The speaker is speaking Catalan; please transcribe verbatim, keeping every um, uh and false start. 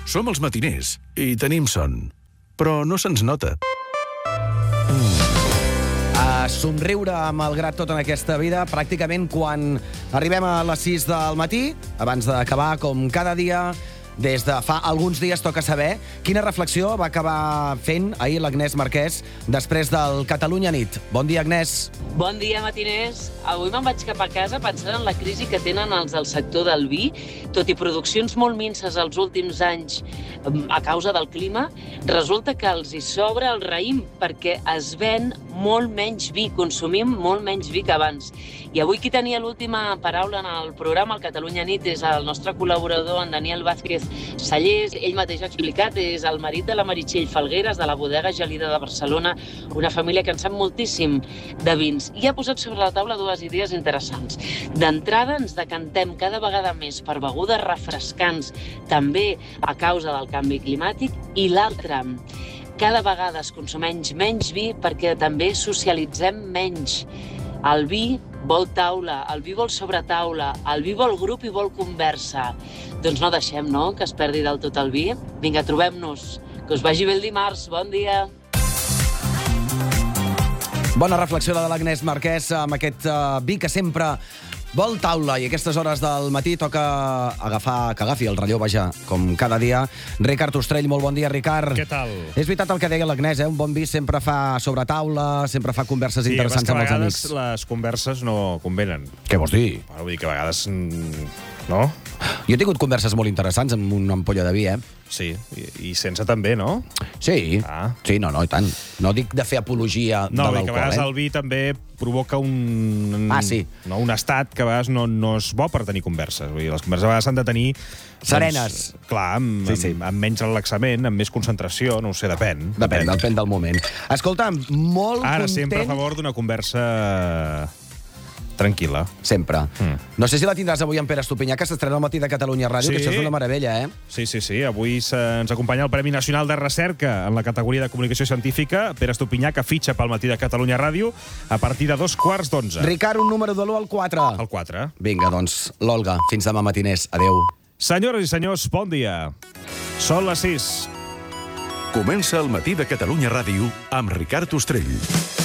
Som els matiners i tenim son, però no se'ns nota. A somriure malgrat tot en aquesta vida, pràcticament quan arribem a les sis del matí, abans d'acabar, com cada dia, des de fa alguns dies toca saber quina reflexió va acabar fent ahir l'Agnès Marquès després del Catalunya Nit. Bon dia, Agnès. Bon dia, matiners. Avui me'n vaig cap a casa pensant en la crisi que tenen els del sector del vi. Tot i produccions molt minces els últims anys a causa del clima, resulta que els hi sobra el raïm perquè es ven molt menys vi, consumim molt menys vi que abans. I avui qui tenia l'última paraula en el programa, el Catalunya Nit, és el nostre col·laborador, en Daniel Vázquez Sallés. Ell mateix ha explicat, és el marit de la Meritxell Falgueres, de la bodega Gelida de Barcelona, una família que en sap moltíssim de vins. I ha posat sobre la taula dues idees interessants. D'entrada, ens decantem cada vegada més per begudes refrescants, també a causa del canvi climàtic, i l'altra, cada vegada es consumeix menys vi perquè també socialitzem menys. El vi vol taula, el vi vol sobretaula, el vi vol grup i vol conversa. Doncs no deixem, no?, que es perdi del tot el vi. Vinga, trobem-nos. Que us vagi bé el dimarts. Bon dia. Bona reflexió de l'Agnès Marquès amb aquest uh, vi que sempre vol taula i a aquestes hores del matí toca agafar, que agafi el relleu, vaja, com cada dia. Ricard Ostrell, molt bon dia, Ricard. Què tal? És veritat el que deia l'Agnès, eh? Un bon vi sempre fa sobre taula, sempre fa converses sí, interessants amb els amics. Sí, a vegades les converses no convenen. Què vols dir? Bueno, vull dir que a vegades... No? Jo he tingut converses molt interessants amb una ampolla de vi, eh? Sí, i, i sense també, no? Sí, ah. sí, no, no, i tant. No dic de fer apologia no, de l'alcohol, eh? No, que a vegades el vi també provoca un... Ah, sí. No, un estat que a vegades no, no és bo per tenir converses. Vull dir, les converses a vegades s'han de tenir... Serenes. Doncs, clar, amb, sí, sí. Amb, amb menys relaxament, amb més concentració, no ho sé, depèn. Depèn, depèn, depèn del moment. Escolta'm, molt Ara, content... sempre a favor d'una conversa... tranquil·la. Sempre. Mm. No sé si la tindràs avui en Pere Estupinyà, que s'estrena al matí de Catalunya Ràdio, sí. que això és una meravella, eh? Sí, sí, sí. Avui ens acompanya el Premi Nacional de Recerca en la categoria de Comunicació Científica. Pere Estupinyà, que fitxa pel matí de Catalunya Ràdio a partir de dos quarts d'onze. Ricard, un número de l'u al quatre. El quatre. Vinga, doncs, l'Olga. Fins demà matiners. Adéu. Senyores i senyors, bon dia. Són les sis. Comença el matí de Catalunya Ràdio amb Ricard Ostrell.